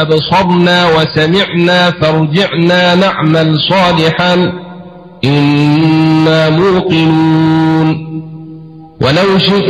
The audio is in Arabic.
أبصرنا وسمعنا فارجعنا نعمل صالحا إنا موقنون ولو شئنا